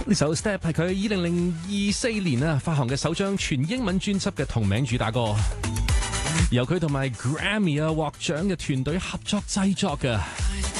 呢首 Step 係佢2024年啊發行嘅首張全英文專輯嘅同名主打歌，由佢同埋 Grammy 獲獎嘅團隊合作製作嘅。